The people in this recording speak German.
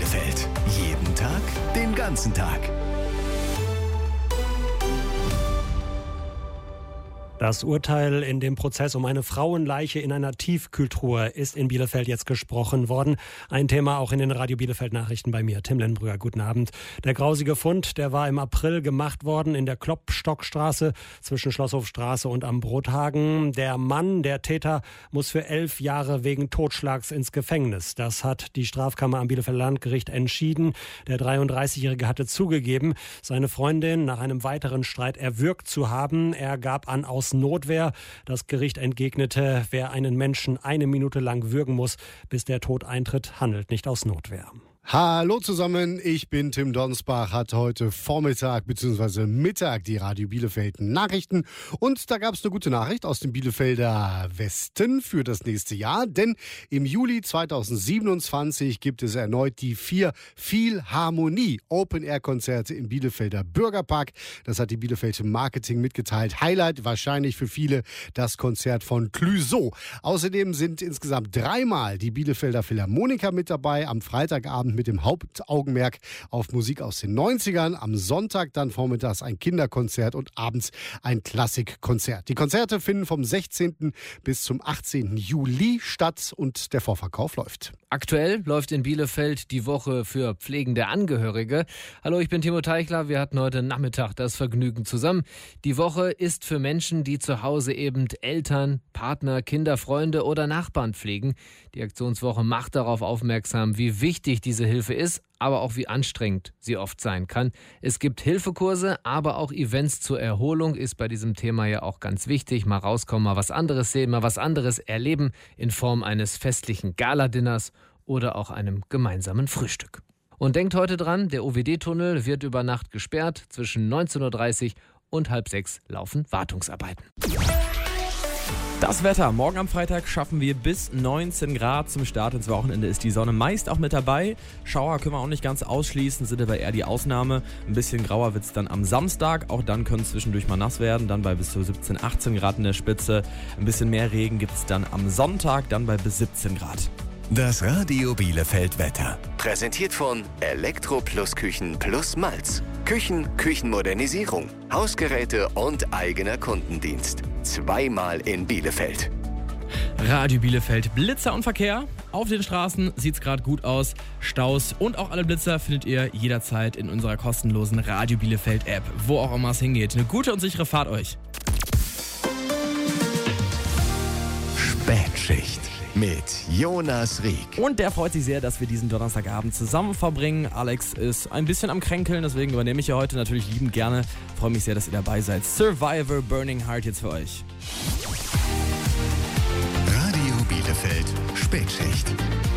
Bielefeld. Jeden Tag, den ganzen Tag. Das Urteil in dem Prozess um eine Frauenleiche in einer Tiefkühltruhe ist in Bielefeld jetzt gesprochen worden. Ein Thema auch in den Radio Bielefeld Nachrichten bei mir. Tim Lenbrügger, guten Abend. Der grausige Fund, der war im April gemacht worden in der Klopstockstraße zwischen Schlosshofstraße und am Brothagen. Der Mann, der Täter, muss für 11 Jahre wegen Totschlags ins Gefängnis. Das hat die Strafkammer am Bielefelder Landgericht entschieden. Der 33-Jährige hatte zugegeben, seine Freundin nach einem weiteren Streit erwürgt zu haben. Er gab an, aus Notwehr. Das Gericht entgegnete, wer einen Menschen 1 Minute lang würgen muss, bis der Tod eintritt, handelt nicht aus Notwehr. Hallo zusammen, ich bin Tim Donsbach, hat heute Vormittag bzw. Mittag die Radio Bielefeld Nachrichten und da gab es eine gute Nachricht aus dem Bielefelder Westen für das nächste Jahr, denn im Juli 2027 gibt es erneut die 4 Philharmonie Open-Air-Konzerte im Bielefelder Bürgerpark. Das hat die Bielefeld Marketing mitgeteilt. Highlight wahrscheinlich für viele das Konzert von Clouseau. Außerdem sind insgesamt 3-mal die Bielefelder Philharmoniker mit dabei, am Freitagabend mit dem Hauptaugenmerk auf Musik aus den 90ern. Am Sonntag dann vormittags ein Kinderkonzert und abends ein Klassikkonzert. Die Konzerte finden vom 16. bis zum 18. Juli statt und der Vorverkauf läuft. Aktuell läuft in Bielefeld die Woche für pflegende Angehörige. Hallo, ich bin Timo Teichler. Wir hatten heute Nachmittag das Vergnügen zusammen. Die Woche ist für Menschen, die zu Hause eben Eltern, Partner, Kinder, Freunde oder Nachbarn pflegen. Die Aktionswoche macht darauf aufmerksam, wie wichtig diese Hilfe ist, aber auch wie anstrengend sie oft sein kann. Es gibt Hilfekurse, aber auch Events zur Erholung ist bei diesem Thema ja auch ganz wichtig. Mal rauskommen, mal was anderes sehen, mal was anderes erleben in Form eines festlichen Galadinners oder auch einem gemeinsamen Frühstück. Und denkt heute dran, der OWD-Tunnel wird über Nacht gesperrt. Zwischen 19.30 Uhr und 5:30 laufen Wartungsarbeiten. Das Wetter. Morgen am Freitag schaffen wir bis 19 Grad. Zum Start ins Wochenende ist die Sonne meist auch mit dabei. Schauer können wir auch nicht ganz ausschließen, sind aber eher die Ausnahme. Ein bisschen grauer wird es dann am Samstag. Auch dann können es zwischendurch mal nass werden. Dann bei bis zu 17, 18 Grad in der Spitze. Ein bisschen mehr Regen gibt es dann am Sonntag, dann bei bis 17 Grad. Das Radio Bielefeld Wetter. Präsentiert von Elektro Plus Küchen Plus Malz. Küchenmodernisierung, Hausgeräte und eigener Kundendienst. 2-mal in Bielefeld. Radio Bielefeld, Blitzer und Verkehr. Auf den Straßen sieht es gerade gut aus. Staus und auch alle Blitzer findet ihr jederzeit in unserer kostenlosen Radio Bielefeld App. Wo auch immer es hingeht. Eine gute und sichere Fahrt euch. Spätschicht mit Jonas Rieck. Und der freut sich sehr, dass wir diesen Donnerstagabend zusammen verbringen. Alex ist ein bisschen am Kränkeln, deswegen übernehme ich ja heute natürlich liebend gerne. Freue mich sehr, dass ihr dabei seid. Survivor, Burning Heart jetzt für euch. Radio Bielefeld Spätschicht.